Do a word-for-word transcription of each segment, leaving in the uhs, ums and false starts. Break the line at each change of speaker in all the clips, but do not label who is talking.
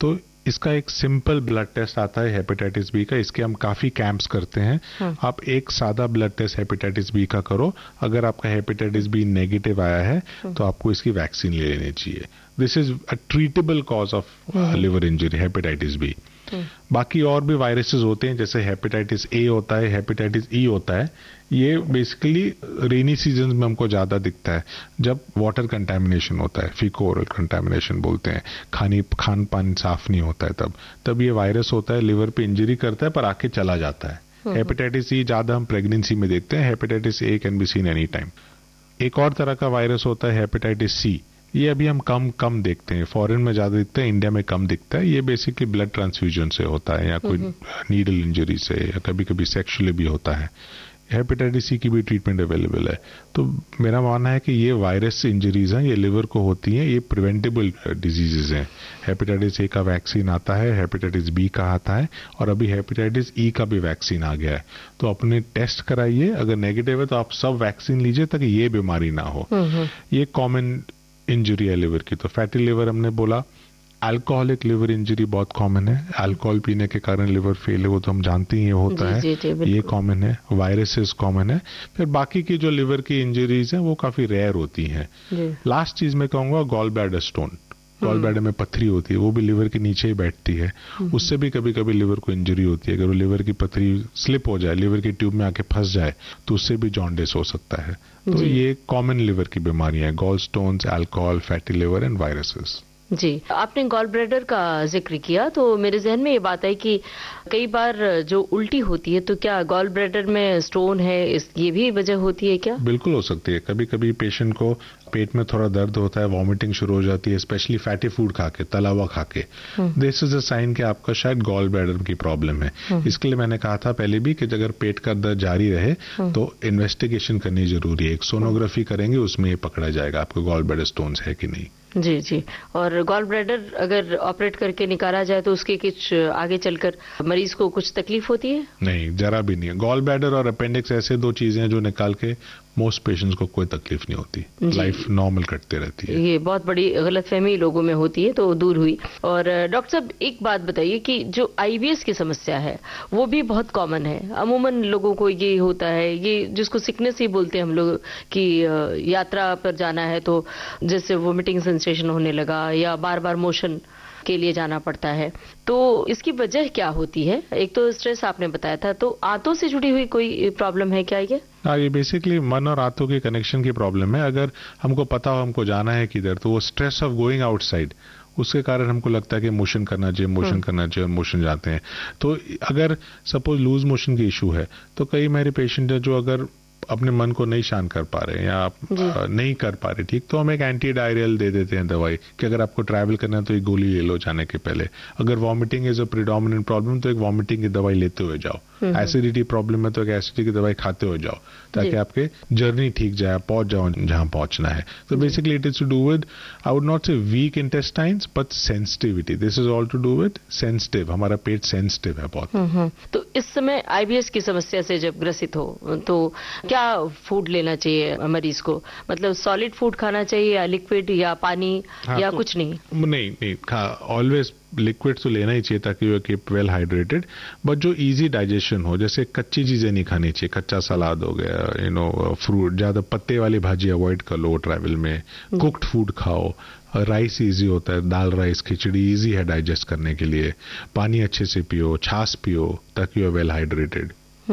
तो इसका एक सिंपल ब्लड टेस्ट आता है हेपेटाइटिस बी का, इसके हम काफी कैंप्स करते हैं। हाँ। आप एक सादा ब्लड टेस्ट हेपेटाइटिस बी का करो, अगर आपका हेपेटाइटिस बी नेगेटिव आया है तो आपको इसकी वैक्सीन ले लेनी चाहिए। This is a treatable cause of liver injury, hepatitis B. बाकी और भी वायरसेस होते हैं, जैसे हेपेटाइटिस ए होता है, हेपेटाइटिस ई होता है। ये बेसिकली रेनी सीजन में हमको ज्यादा दिखता है, जब वाटर कंटामिनेशन होता है, फीको ओरल कंटामिनेशन बोलते हैं, खानी खान पान साफ नहीं होता है, तब तब ये वायरस होता है, लिवर पे इंजरी करता है पर आके चला जाता है। हेपेटाइटिस ई ज्यादा हम प्रेगनेंसी में देखते हैं, hepatitis A can be seen any time. एक और तरह का वायरस होता है हेपेटाइटिस सी, ये अभी हम कम कम देखते हैं, फॉरेन में ज्यादा दिखता है, इंडिया में कम दिखता है। ये बेसिकली ब्लड ट्रांसफ्यूजन से होता है या कोई नीडल इंजरी से, या कभी कभी सेक्सुअली भी होता है। हेपेटाइटिस सी की भी ट्रीटमेंट अवेलेबल है। तो मेरा मानना है कि ये वायरस से इंजरीज हैं, ये लिवर को होती हैं, ये प्रिवेंटेबल डिजीजेज हैं। हेपेटाइटिस ए का वैक्सीन आता है, हेपेटाइटिस बी का आता है, और अभी हेपेटाइटिस ई का भी वैक्सीन आ गया है। तो अपने टेस्ट कराइए, अगर नेगेटिव है तो आप सब वैक्सीन लीजिए ताकि ये बीमारी ना हो। ये कॉमन इंजरी है लिवर की। तो फैटी लिवर हमने बोला, अल्कोहलिक लिवर इंजरी बहुत कॉमन है, अल्कोहल पीने के कारण लिवर फेल है, वो तो हम जानते ही होता है, जी, जी, ये कॉमन है। वायरसेस कॉमन है। फिर बाकी की जो लिवर की इंजरीज हैं वो काफी रेयर होती हैं। लास्ट चीज मैं कहूंगा gall bladder stone, gall bladder में पथरी होती है, वो भी लिवर के नीचे ही बैठती है, उससे भी कभी कभी लिवर को इंजरी होती है। अगर वो लिवर की पथरी स्लिप हो जाए, लिवर की ट्यूब में आके फंस जाए, तो उससे भी जॉन्डिस हो सकता है। तो ये कॉमन लिवर की बीमारियां हैं, gall stones, alcohol, fatty liver and viruses.
जी, आपने गॉल ब्लैडर का जिक्र किया तो मेरे जहन में ये बात आई कि कई बार जो उल्टी होती है, तो क्या गॉल ब्लैडर में स्टोन है, इस ये भी वजह होती है क्या?
बिल्कुल हो सकती है। कभी कभी पेशेंट को पेट में थोड़ा दर्द होता है, वॉमिटिंग शुरू हो जाती है, स्पेशली फैटी फूड खा के, तला हुआ खा के, दिस इज अ साइन कि आपका शायद गॉल ब्लैडर की प्रॉब्लम है। इसके लिए मैंने कहा था पहले भी कि अगर पेट का दर्द जारी रहे तो इन्वेस्टिगेशन करनी जरूरी है। एक सोनोग्राफी करेंगे, उसमें ये पकड़ा जाएगा आपको गॉल ब्लैडर स्टोन्स है कि नहीं।
जी जी। और गॉल ब्लैडर अगर ऑपरेट करके निकाला जाए तो उसके कुछ आगे चलकर मरीज को कुछ तकलीफ होती है?
नहीं, जरा भी नहीं है। गॉल ब्लैडर और अपेंडिक्स ऐसे दो चीजें हैं जो निकाल के मोस्ट पेशेंट्स को कोई तकलीफ नहीं होती, लाइफ नॉर्मल कटती रहती है।
ये बहुत बड़ी गलतफहमी लोगों में होती है, तो दूर हुई। और डॉक्टर साहब एक बात बताइए कि जो आईबीएस की समस्या है वो भी बहुत कॉमन है, अमूमन लोगों को ये होता है, ये जिसको सिकनेस ही बोलते हैं हम लोग, कि यात्रा पर जाना है तो जैसे वोमिटिंग सेंसेशन होने लगा या बार बार मोशन के लिए जाना पड़ता है, तो इसकी वजह क्या होती है? एक तो स्ट्रेस आपने बताया था, तो आंतों से जुड़ी हुई कोई प्रॉब्लम है क्या ये?
हाँ, ये बेसिकली मन और आंतों के कनेक्शन की प्रॉब्लम है। अगर हमको पता हो हमको जाना है किधर, तो वो स्ट्रेस ऑफ गोइंग आउटसाइड, उसके कारण हमको लगता है कि मोशन करना चाहिए, मोशन करना चाहिए, मोशन जाते हैं। तो अगर सपोज लूज मोशन की इशू है, तो कई मेरे पेशेंट है जो अगर अपने मन को नहीं शांत कर पा रहे हैं या आप नहीं कर पा रहे ठीक, तो हम एक एंटी डायरियल दे देते हैं दवाई कि अगर आपको ट्रैवल करना है तो एक गोली ले लो जाने के पहले। अगर vomiting is a predominant problem तो एक वॉमिटिंग की दवाई लेते हुए जाओ। एसिडिटी प्रॉब्लम है तो एक एसिडिटी की दवाई खाते हुए जाओ, ताकि आपके जर्नी ठीक जाए, पहुंच जाओ जहां पहुंचना है। तो basically it is to do with, I would not से week intestines, but sensitivity. This is all to do with sensitive, हमारा पेट सेंसिटिव है बहुत।
तो इस समय आईबीएस की समस्या से जब ग्रसित हो तो क्या फूड लेना चाहिए मरीज को? मतलब सॉलिड फूड खाना चाहिए या लिक्विड या पानी, हाँ, या तो, कुछ नहीं?
नहीं नहीं, ऑलवेज लिक्विड तो लेना ही चाहिए ताकि you keep well hydrated, but जो इजी डाइजेशन हो, जैसे कच्ची चीजें नहीं खानी चाहिए, कच्चा सलाद हो गया, यू नो फ्रूट, ज्यादा पत्ते वाली भाजी अवॉइड कर लो ट्रैवल में, कुक्ड फूड खाओ, राइस इजी होता है, दाल राइस खिचड़ी इजी है डाइजेस्ट करने के लिए, पानी अच्छे से पियो, छाछ पियो ताकि यू आर वेल हाइड्रेटेड।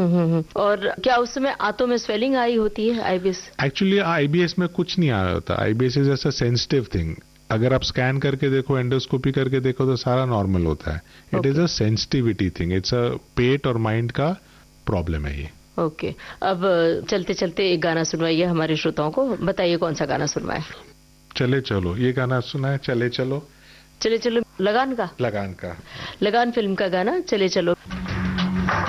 और क्या उस समय आंतों में स्वेलिंग आई होती है आईबीएस?
एक्चुअली आईबीएस में कुछ नहीं आया होता, आईबीएस इज ऐसा सेंसिटिव थिंग। अगर आप स्कैन करके देखो, एंडोस्कोपी करके देखो तो सारा नॉर्मल होता है। It is a sensitivity thing, it's a पेट और माइंड का प्रॉब्लम है ये।
Okay okay. अब चलते चलते एक गाना सुनवाइए हमारे श्रोताओं को, बताइए कौन सा गाना सुनवाए?
चले चलो, ये गाना सुना है, चले चलो।
चले चलो लगान का?
लगान का,
लगान फिल्म का गाना चले चलो।